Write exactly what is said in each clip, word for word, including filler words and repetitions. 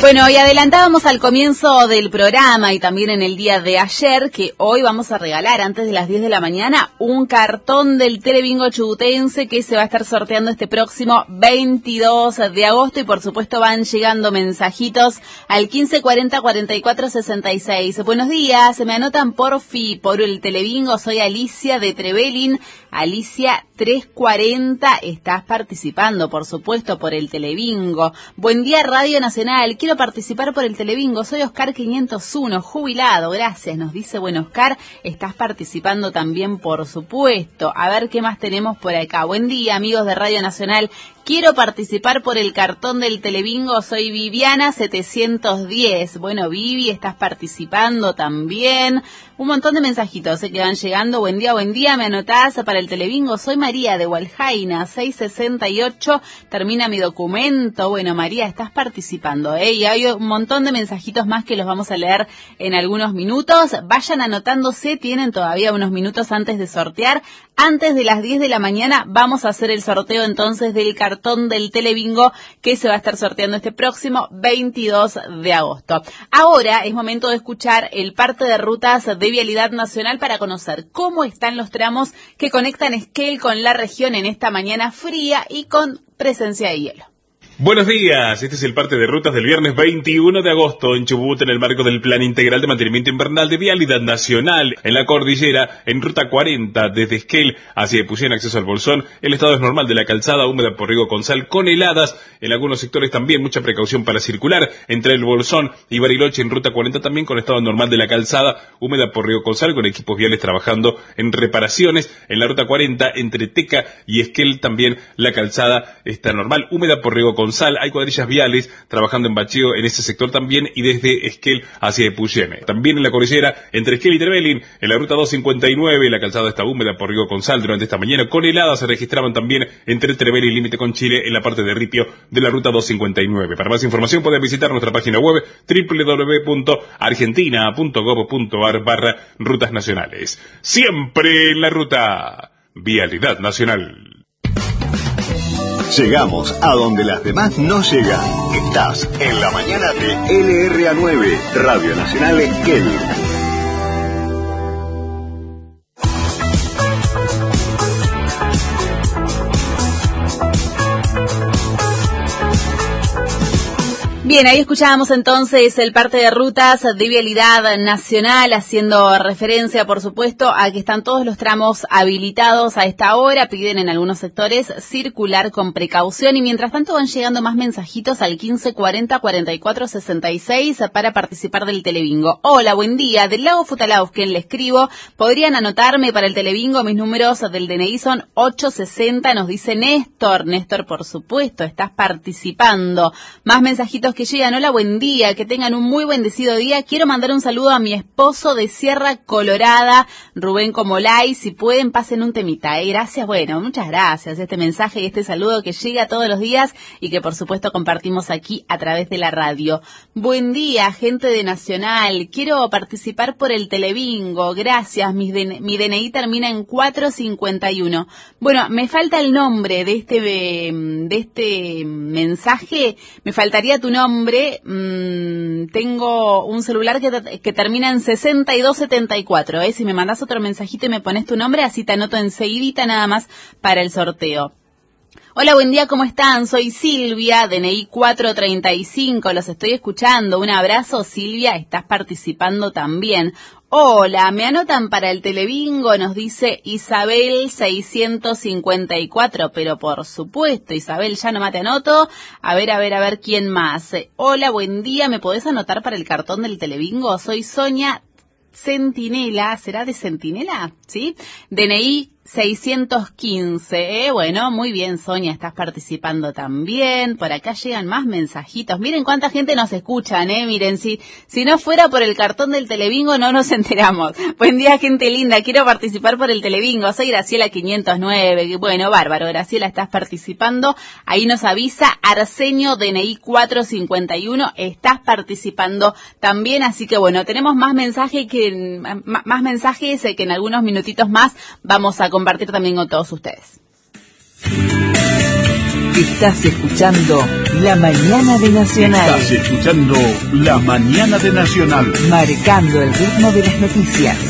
Bueno, y adelantábamos al comienzo del programa y también en el día de ayer que hoy vamos a regalar antes de las diez de la mañana un cartón del Telebingo Chubutense que se va a estar sorteando este próximo veintidós de agosto y por supuesto van llegando mensajitos al quince cuarenta cuarenta y cuatro sesenta y seis. Buenos días, se me anotan porfi por el Telebingo, soy Alicia de Trevelin. Alicia trescientos cuarenta, estás participando, por supuesto, por el Telebingo. Buen día, Radio Nacional, quiero participar por el Telebingo, soy Oscar quinientos uno, jubilado, gracias, nos dice, bueno, Oscar, estás participando también, por supuesto. A ver qué más tenemos por acá. Buen día, amigos de Radio Nacional, quiero participar por el cartón del Telebingo, soy Viviana setecientos diez. Bueno, Vivi, estás participando también. Un montón de mensajitos eh, que van llegando. Buen día, buen día, me anotás para el Telebingo. Soy María de Hualjaina, seiscientos sesenta y ocho. Termina mi documento. Bueno, María, estás participando, ¿eh? Y hay un montón de mensajitos más que los vamos a leer en algunos minutos. Vayan anotándose, tienen todavía unos minutos antes de sortear. Antes de las diez de la mañana vamos a hacer el sorteo entonces del cartón del Telebingo que se va a estar sorteando este próximo veintidós de agosto. Ahora es momento de escuchar el parte de rutas de Vialidad Nacional para conocer cómo están los tramos que conectan Esquel con la región en esta mañana fría y con presencia de hielo. Buenos días, este es el parte de rutas del viernes veintiuno de agosto en Chubut en el marco del Plan Integral de Mantenimiento Invernal de Vialidad Nacional. En la cordillera, en ruta cuarenta, desde Esquel hacia Epuyén, acceso al Bolsón, el estado es normal de la calzada húmeda por riego con sal, con heladas. En algunos sectores también mucha precaución para circular. Entre el Bolsón y Bariloche en ruta cuarenta también con estado normal de la calzada húmeda por riego con sal, con equipos viales trabajando en reparaciones. En la ruta cuarenta, entre Teca y Esquel también la calzada está normal, húmeda por riego con sal, hay cuadrillas viales trabajando en bacheo en ese sector también y desde Esquel hacia Epuyén. También en la cordillera, entre Esquel y Trevelin, en la ruta doscientos cincuenta y nueve, la calzada está húmeda por riego con sal durante esta mañana, con heladas se registraban también entre Trevelin y límite con Chile en la parte de Ripio de la ruta doscientos cincuenta y nueve. Para más información pueden visitar nuestra página web doble u doble u doble u punto argentina punto gob punto ar barra rutas nacionales. Siempre en la ruta Vialidad Nacional. Llegamos a donde las demás no llegan. Estás en la mañana de L R A nueve, Radio Nacional Esquel. Bien, ahí escuchábamos entonces el parte de rutas de Vialidad Nacional, haciendo referencia, por supuesto, a que están todos los tramos habilitados a esta hora. Piden en algunos sectores circular con precaución y mientras tanto van llegando más mensajitos al quince cuarenta cuarenta y cuatro sesenta y seis para participar del Telebingo. Hola, buen día, del Lago Futalaufken le escribo. ¿Podrían anotarme para el Telebingo? Mis números del D N I son ochocientos sesenta, nos dice Néstor. Néstor, por supuesto, estás participando. Más mensajitos que llegan. Hola, buen día, que tengan un muy bendecido día. Quiero mandar un saludo a mi esposo de Sierra Colorada, Rubén Comolay. Si pueden, pasen un temita, ¿eh? Gracias, bueno, muchas gracias. Este mensaje y este saludo que llega todos los días y que por supuesto compartimos aquí a través de la radio. Buen día, gente de Nacional. Quiero participar por el Telebingo. Gracias, mi, mi D N I termina en cuatrocientos cincuenta y uno. Bueno, me falta el nombre de este, de este mensaje. Me faltaría tu nombre. Nombre, mmm, tengo un celular que, que termina en sesenta y dos setenta y cuatro, ¿eh? Si me mandas otro mensajito y me pones tu nombre, así te anoto enseguidita nada más para el sorteo. Hola, buen día, ¿cómo están? Soy Silvia, D N I cuatrocientos treinta y cinco, los estoy escuchando. Un abrazo, Silvia, estás participando también. Hola, me anotan para el Telebingo, nos dice Isabel seiscientos cincuenta y cuatro, pero por supuesto, Isabel, ya nomás te anoto. A ver, a ver, a ver, ¿quién más? Hola, buen día, ¿me podés anotar para el cartón del Telebingo? Soy Sonia Centinela, ¿será de Centinela? ¿Sí? D N I seiscientos quince, ¿eh? Bueno, muy bien, Sonia, estás participando también. Por acá llegan más mensajitos. Miren cuánta gente nos escuchan, ¿eh? Miren, si si no fuera por el cartón del Telebingo no nos enteramos. Buen día, gente linda, quiero participar por el Telebingo. Soy Graciela quinientos nueve. Bueno, bárbaro, Graciela, estás participando. Ahí nos avisa Arsenio, D N I cuatrocientos cincuenta y uno, estás participando también. Así que bueno, tenemos más mensajes que más mensajes que en algunos minutitos más vamos a compartir también con todos ustedes. Estás escuchando La mañana de Nacional. Estás escuchando La mañana de Nacional. Marcando el ritmo de las noticias.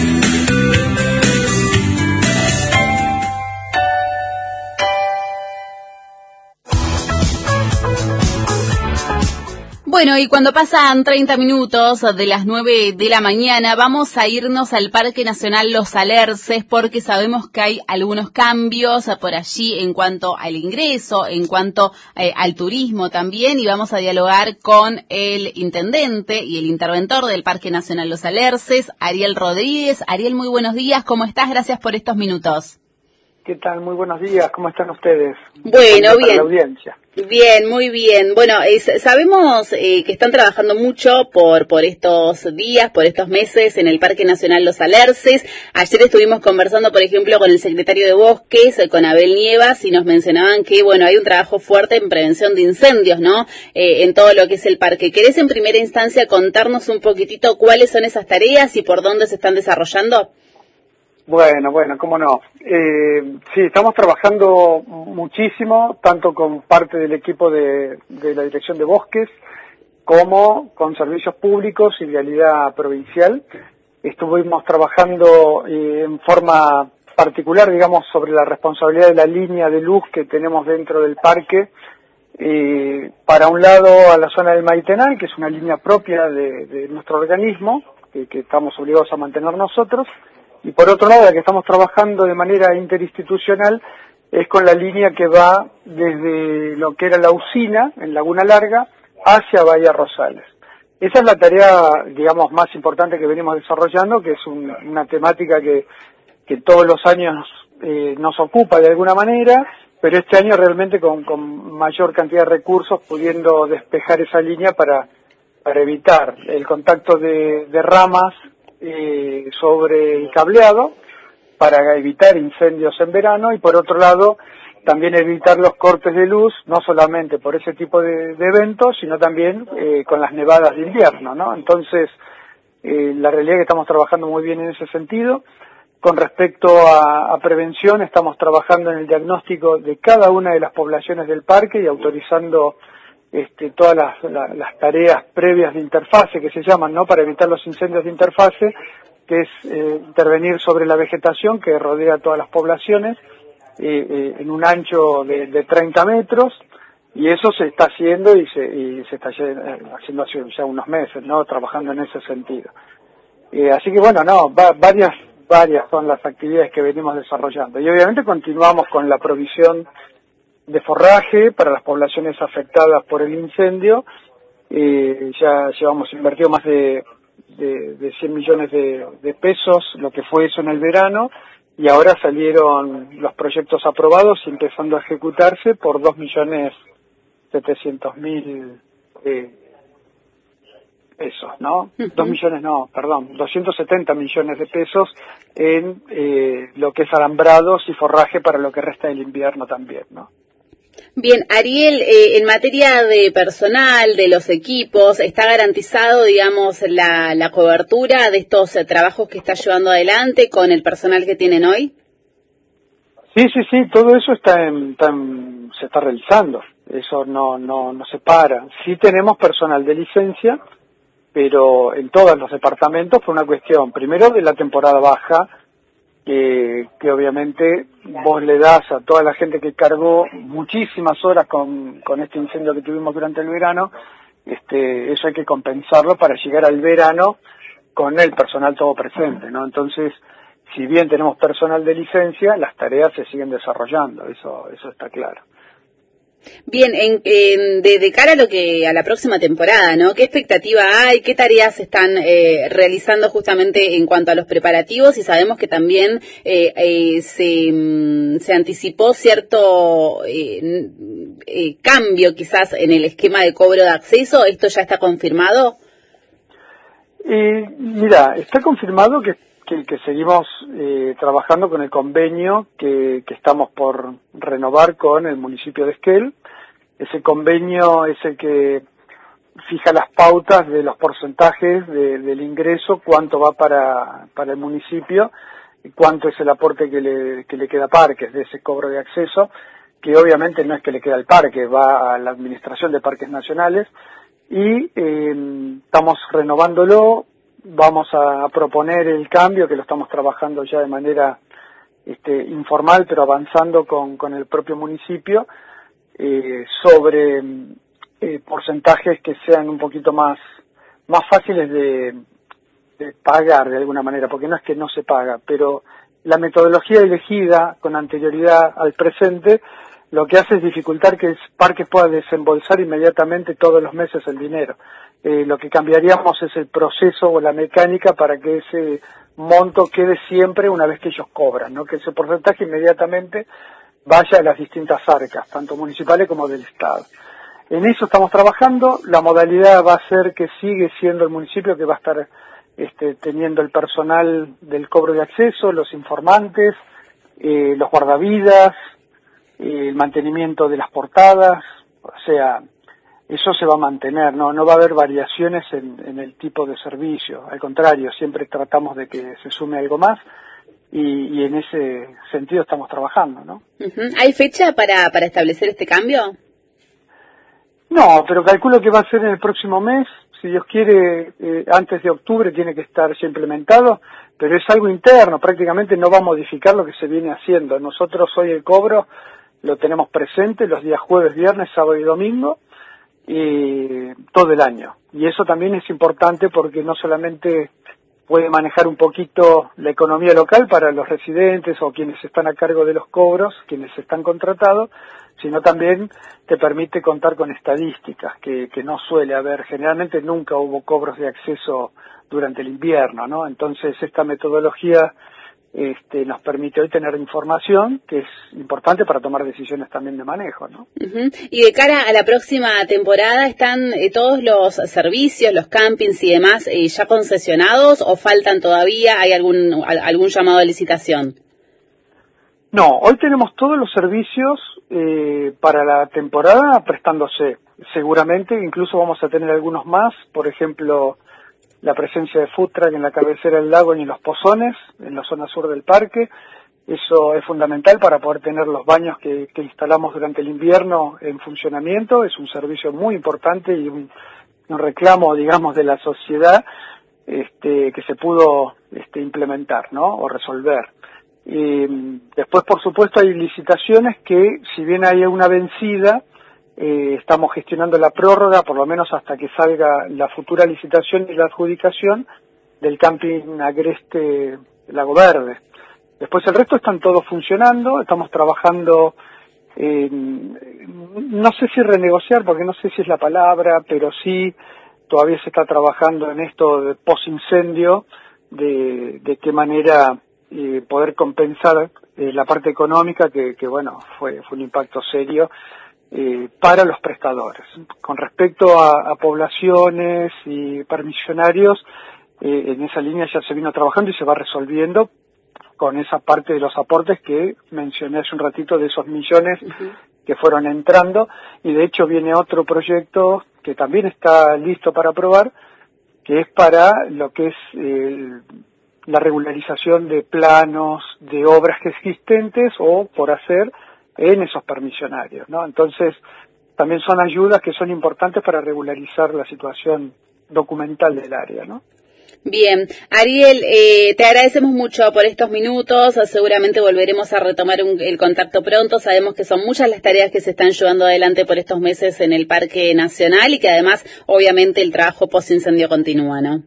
Bueno, y cuando pasan treinta minutos de las nueve de la mañana, vamos a irnos al Parque Nacional Los Alerces, porque sabemos que hay algunos cambios por allí en cuanto al ingreso, en cuanto eh, al turismo también, y vamos a dialogar con el intendente y el interventor del Parque Nacional Los Alerces, Ariel Rodríguez. Ariel, muy buenos días, ¿cómo estás? Gracias por estos minutos. ¿Qué tal? Muy buenos días, ¿cómo están ustedes? Bueno, bien. La audiencia. Bien, muy bien. Bueno, es, sabemos eh, que están trabajando mucho por por estos días, por estos meses en el Parque Nacional Los Alerces. Ayer estuvimos conversando, por ejemplo, con el secretario de Bosques, eh, con Abel Nievas, y nos mencionaban que, bueno, hay un trabajo fuerte en prevención de incendios, ¿no? Eh, en todo lo que es el parque. ¿Querés en primera instancia contarnos un poquitito cuáles son esas tareas y por dónde se están desarrollando? Bueno, bueno, cómo no. Eh, sí, estamos trabajando muchísimo, tanto con parte del equipo de, de la Dirección de Bosques, como con servicios públicos y vialidad provincial. Estuvimos trabajando eh, en forma particular, digamos, sobre la responsabilidad de la línea de luz que tenemos dentro del parque, eh, para un lado a la zona del Maitenal, que es una línea propia de, de nuestro organismo, que, que estamos obligados a mantener nosotros. Y por otro lado, la que estamos trabajando de manera interinstitucional es con la línea que va desde lo que era la usina, en Laguna Larga, hacia Bahía Rosales. Esa es la tarea, digamos, más importante que venimos desarrollando, que es un, una temática que, que todos los años eh, nos ocupa de alguna manera, pero este año realmente con, con mayor cantidad de recursos, pudiendo despejar esa línea para, para evitar el contacto de, de ramas Eh, sobre el cableado, para evitar incendios en verano, y por otro lado también evitar los cortes de luz, no solamente por ese tipo de, de eventos, sino también eh, con las nevadas de invierno, ¿no? Entonces, eh, la realidad es que estamos trabajando muy bien en ese sentido. Con respecto a, a prevención, estamos trabajando en el diagnóstico de cada una de las poblaciones del parque y autorizando Este, todas las, la, las tareas previas de interfase que se llaman, ¿no? Para evitar los incendios de interfase, que es eh, intervenir sobre la vegetación que rodea todas las poblaciones eh, eh, en un ancho de, de treinta metros, y eso se está haciendo y se, y se está haciendo hace ya unos meses, ¿no? Trabajando en ese sentido. Eh, así que bueno, no, va, varias, varias son las actividades que venimos desarrollando, y obviamente continuamos con la provisión de forraje para las poblaciones afectadas por el incendio. Eh, ya llevamos invertido más de, de, de cien millones de, de pesos, lo que fue eso en el verano, y ahora salieron los proyectos aprobados y empezando a ejecutarse por dos millones setecientos mil eh, pesos, ¿no? Uh-huh. Dos millones no, perdón, doscientos setenta millones de pesos en eh, lo que es alambrados y forraje para lo que resta del invierno también, ¿no? Bien, Ariel, eh, en materia de personal, de los equipos, ¿está garantizado, digamos, la, la cobertura de estos eh, trabajos que está llevando adelante con el personal que tienen hoy? Sí, sí, sí, todo eso está en, está en, se está realizando, eso no, no, no se para. Sí tenemos personal de licencia, pero en todos los departamentos fue una cuestión, primero de la temporada baja, Que, que obviamente vos le das a toda la gente que cargó muchísimas horas con, con este incendio que tuvimos durante el verano, este, eso hay que compensarlo para llegar al verano con el personal todo presente, ¿no? Entonces, si bien tenemos personal de licencia, las tareas se siguen desarrollando, eso, eso está claro. Bien, en, en, de, de cara a lo que a la próxima temporada, ¿no? ¿Qué expectativa hay? ¿Qué tareas están eh, realizando justamente en cuanto a los preparativos? Y sabemos que también eh, eh, se, se anticipó cierto eh, eh, cambio quizás en el esquema de cobro de acceso. ¿Esto ya está confirmado? Eh, mira, está confirmado que que, que seguimos eh, trabajando con el convenio que, que estamos por renovar con el municipio de Esquel. Ese convenio es el que fija las pautas de los porcentajes de, del ingreso, cuánto va para, para el municipio y cuánto es el aporte que le, que le queda a Parques de ese cobro de acceso, que obviamente no es que le queda al parque, va a la Administración de Parques Nacionales, y eh, estamos renovándolo, vamos a proponer el cambio, que lo estamos trabajando ya de manera este, informal, pero avanzando con, con el propio municipio, eh, sobre eh, porcentajes que sean un poquito más, más fáciles de, de pagar de alguna manera, porque no es que no se paga, pero la metodología elegida con anterioridad al presente lo que hace es dificultar que el parque pueda desembolsar inmediatamente todos los meses el dinero. Eh, lo que cambiaríamos es el proceso o la mecánica para que ese monto quede siempre una vez que ellos cobran, ¿no? Que ese porcentaje inmediatamente vaya a las distintas arcas, tanto municipales como del Estado. En eso estamos trabajando. La modalidad va a ser que sigue siendo el municipio que va a estar este, teniendo el personal del cobro de acceso, los informantes, eh, los guardavidas, eh, el mantenimiento de las portadas, o sea, eso se va a mantener, no no va a haber variaciones en, en el tipo de servicio, al contrario, siempre tratamos de que se sume algo más y, y en ese sentido estamos trabajando, ¿no? Uh-huh. ¿Hay fecha para, para establecer este cambio? No, pero calculo que va a ser en el próximo mes, si Dios quiere, eh, antes de octubre tiene que estar ya implementado, pero es algo interno, prácticamente no va a modificar lo que se viene haciendo. Nosotros hoy el cobro lo tenemos presente los días jueves, viernes, sábado y domingo, y todo el año. Y eso también es importante porque no solamente puede manejar un poquito la economía local para los residentes o quienes están a cargo de los cobros, quienes están contratados, sino también te permite contar con estadísticas que, que no suele haber. Generalmente nunca hubo cobros de acceso durante el invierno, ¿no? Entonces esta metodología Este, nos permite hoy tener información que es importante para tomar decisiones también de manejo, ¿no? Uh-huh. Y de cara a la próxima temporada, ¿están eh, todos los servicios, los campings y demás eh, ya concesionados o faltan todavía? ¿Hay algún algún llamado a licitación? No, hoy tenemos todos los servicios eh, para la temporada prestándose. Seguramente incluso vamos a tener algunos más, por ejemplo, la presencia de food truck en la cabecera del lago y en los pozones, en la zona sur del parque. Eso es fundamental para poder tener los baños que, que instalamos durante el invierno en funcionamiento. Es un servicio muy importante y un, un reclamo, digamos, de la sociedad este, que se pudo este, implementar, ¿no? O resolver. Y después, por supuesto, hay licitaciones que, si bien hay una vencida, Eh, estamos gestionando la prórroga, por lo menos hasta que salga la futura licitación y la adjudicación del camping agreste Lago Verde. Después el resto están todos funcionando, estamos trabajando, en, no sé si renegociar, porque no sé si es la palabra, pero sí todavía se está trabajando en esto de post-incendio, de, de qué manera eh, poder compensar eh, la parte económica, que, que bueno, fue, fue un impacto serio, Eh, para los prestadores. Con respecto a, a poblaciones y permisionarios, eh, en esa línea ya se vino trabajando y se va resolviendo con esa parte de los aportes que mencioné hace un ratito, de esos millones uh-huh. que fueron entrando, y de hecho viene otro proyecto que también está listo para aprobar, que es para lo que es el, la regularización de planos de obras existentes o por hacer en esos permisionarios, ¿no? Entonces, también son ayudas que son importantes para regularizar la situación documental del área, ¿no? Bien, Ariel, eh, te agradecemos mucho por estos minutos, seguramente volveremos a retomar un, el contacto pronto, sabemos que son muchas las tareas que se están llevando adelante por estos meses en el Parque Nacional y que además, obviamente, el trabajo post-incendio continúa, ¿no?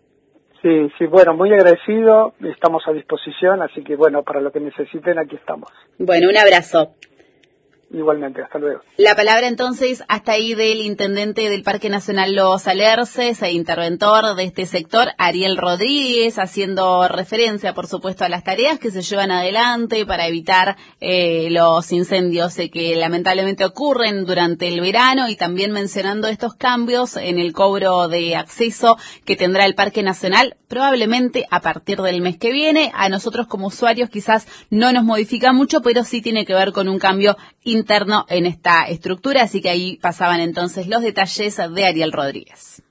Sí, sí, bueno, muy agradecido, estamos a disposición, así que bueno, para lo que necesiten, aquí estamos. Bueno, un abrazo. Igualmente, hasta luego. La palabra entonces hasta ahí del intendente del Parque Nacional Los Alerces e interventor de este sector, Ariel Rodríguez, haciendo referencia, por supuesto, a las tareas que se llevan adelante para evitar eh, los incendios eh, que lamentablemente ocurren durante el verano, y también mencionando estos cambios en el cobro de acceso que tendrá el Parque Nacional probablemente a partir del mes que viene. A nosotros como usuarios quizás no nos modifica mucho, pero sí tiene que ver con un cambio interno en esta estructura, así que ahí pasaban entonces los detalles de Ariel Rodríguez.